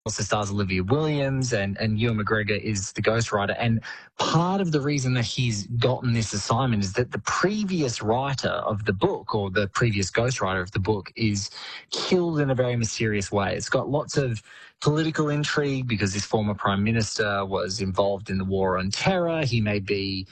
also stars Olivia Williams, and Ewan McGregor is the ghostwriter. And part of the reason that he's gotten this assignment is that the previous writer of the book, or the previous ghostwriter of the book, is killed in a very mysterious way. It's got lots of political intrigue because this former prime minister was involved in the war on terror. He may be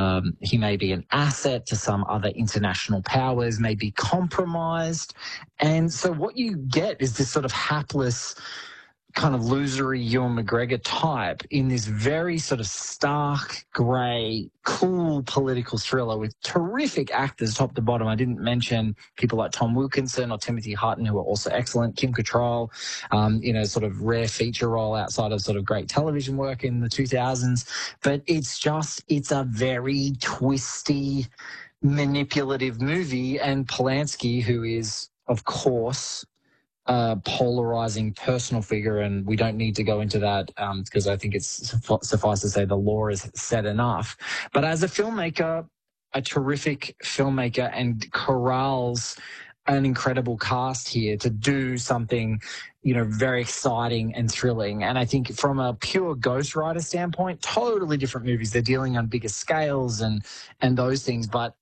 an asset to some other international powers, may be compromised. And so what you get is this sort of hapless, kind of losery Ewan McGregor type in this very sort of stark, grey, cool political thriller with terrific actors top to bottom. I didn't mention people like Tom Wilkinson or Timothy Hutton, who are also excellent. Kim Cattrall, sort of rare feature role outside of sort of great television work in the 2000s. But it's a very twisty, manipulative movie. And Polanski, who is, of course, polarizing personal figure, and we don't need to go into that because I think it's suffice to say the law is said enough. But as a filmmaker, a terrific filmmaker, and corrals an incredible cast here to do something, very exciting and thrilling. And I think from a pure ghostwriter standpoint, totally different movies. They're dealing on bigger scales and those things, but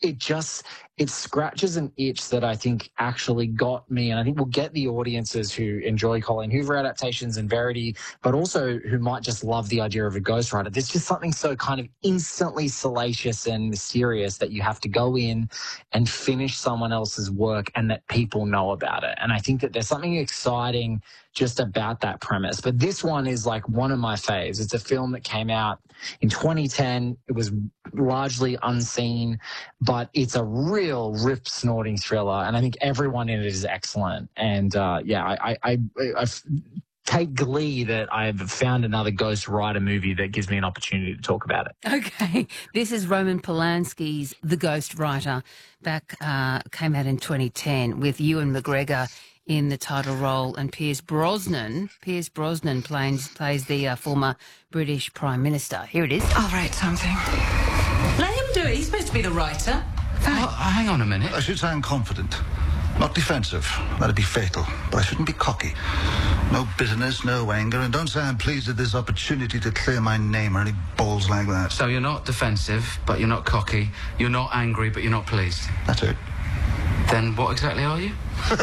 it scratches an itch that I think actually got me, and I think will get the audiences who enjoy Colleen Hoover adaptations and Verity, but also who might just love the idea of a ghostwriter. There's just something so kind of instantly salacious and mysterious that you have to go in and finish someone else's work and that people know about it. And I think that there's something exciting just about that premise. But this one is like one of my faves. It's a film that came out in 2010. It was largely unseen, but it's a real rip-snorting thriller, and I think everyone in it is excellent. And I take glee that I've found another Ghost Rider movie that gives me an opportunity to talk about it. Okay, this is Roman Polanski's The Ghost Writer. Came out in 2010 with Ewan McGregor in the title role, and Pierce Brosnan. Pierce Brosnan plays the former British Prime Minister. Here it is. I'll write something. Let him do it. He's supposed to be the writer. Hang on a minute. I should sound confident, not defensive. That'd be fatal. But I shouldn't be cocky. No bitterness, no anger, and don't say I'm pleased at this opportunity to clear my name or any balls like that. So you're not defensive, but you're not cocky. You're not angry, but you're not pleased. That's it. Then what exactly are you?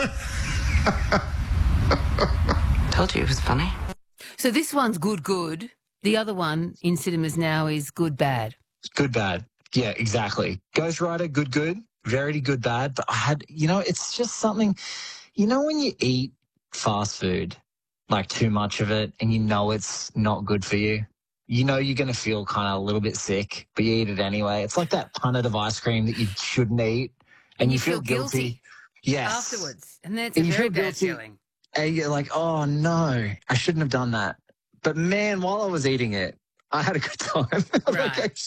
Told you it was funny. So this one's good. The other one in cinemas now is good-bad. Good-bad. Yeah, exactly. Ghost Rider, good. Verity, good-bad. But it's just something, when you eat fast food, like too much of it, and it's not good for you, you're going to feel kind of a little bit sick, but you eat it anyway. It's like that punnet of ice cream that you shouldn't eat, and you feel guilty. Yes. Afterwards. And that's a very bad feeling. And you're like, oh, no, I shouldn't have done that. But, man, while I was eating it, I had a good time. Right.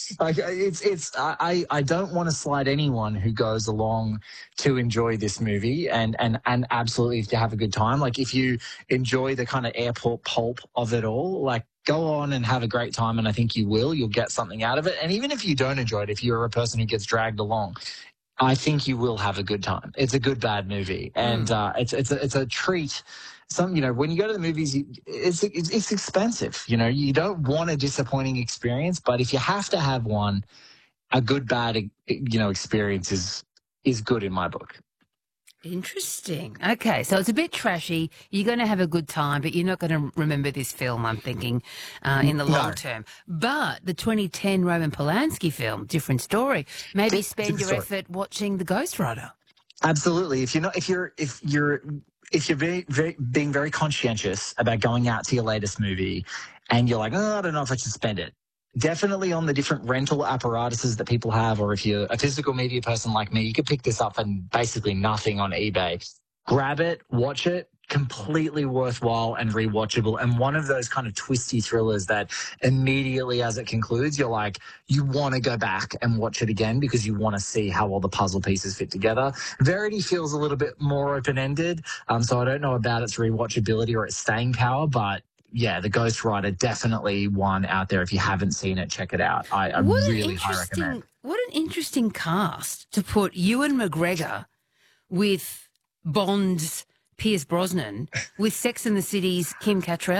I don't want to slight anyone who goes along to enjoy this movie, and absolutely if you have a good time. Like, if you enjoy the kind of airport pulp of it all, like, go on and have a great time, and I think you will. You'll get something out of it. And even if you don't enjoy it, if you're a person who gets dragged along, I think you will have a good time. It's a good, bad movie. And it's a treat. When you go to the movies, it's expensive. You don't want a disappointing experience, but if you have to have one, a good, bad, experience is good in my book. Interesting. Okay, so it's a bit trashy. You're going to have a good time, but you're not going to remember this film, I'm thinking, in the long term. But the 2010 Roman Polanski film, different story. Maybe spend your effort watching The Ghost Rider. Absolutely. If you're being very conscientious about going out to your latest movie, and you're like, I don't know if I should spend it. Definitely on the different rental apparatuses that people have, or if you're a physical media person like me, you could pick this up for basically nothing on eBay. Grab it, watch it, completely worthwhile and rewatchable, and one of those kind of twisty thrillers that immediately as it concludes, you're like, you want to go back and watch it again because you want to see how all the puzzle pieces fit together. Verity feels a little bit more open-ended, so I don't know about its rewatchability or its staying power, but yeah, The Ghost Rider, definitely one out there. If you haven't seen it, check it out. I really highly recommend. What an interesting cast to put Ewan McGregor with Bond's Pierce Brosnan with Sex and the City's Kim Cattrall.